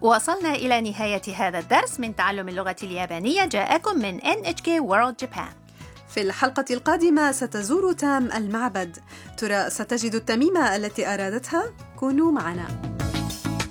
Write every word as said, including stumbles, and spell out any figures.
وصلنا إلى نهاية هذا الدرس من تعلم اللغة اليابانية، جاءكم من إن إتش كي World Japan. في الحلقة القادمة ستزور تام المعبد. ترى ستجد التميمة التي أرادتها؟ كونوا معنا.